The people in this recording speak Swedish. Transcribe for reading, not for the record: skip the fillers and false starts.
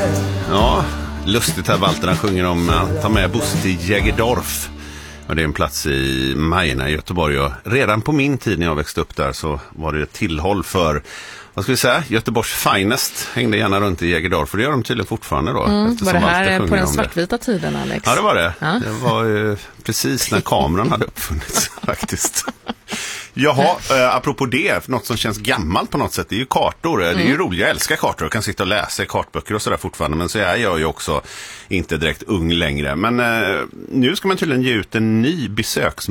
Ja, lustigt här Walter, han sjunger om att ta med Bosse till Jägerdorf. Och det är en plats i Majorna i Göteborg. Och redan på min tid när jag växte upp där så var det ett tillhåll för, vad ska vi säga, Göteborgs finest. Hängde gärna runt i Jägerdorf, för det gör de tydligen fortfarande då. Var det här på den svartvita tiden, Alex? Ja, det var det. Ja. Det var precis när kameran hade uppfunnits faktiskt. Jaha, apropå det, något som känns gammalt på något sätt, det är ju kartor. Det är ju roligt, jag älskar kartor och kan sitta och läsa kartböcker och sådär fortfarande. Men så är jag ju också inte direkt ung längre. Men nu ska man tydligen ge ut en ny besöks